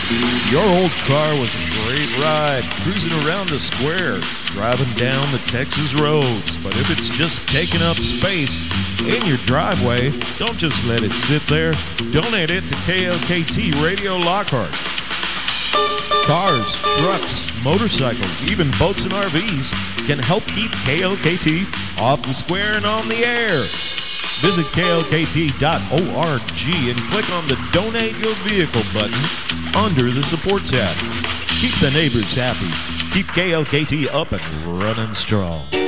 Your old car was a great ride, cruising around the square, driving down the Texas roads. But if it's just taking up space in your driveway, don't just let it sit there. Donate it to KLKT Radio Lockhart. Cars, trucks, motorcycles, even boats and RVs can help keep KLKT off the square and on the air. Visit klkt.org and click on the Donate Your Vehicle button under the Support tab. Keep the neighbors happy. Keep KLKT up and running strong.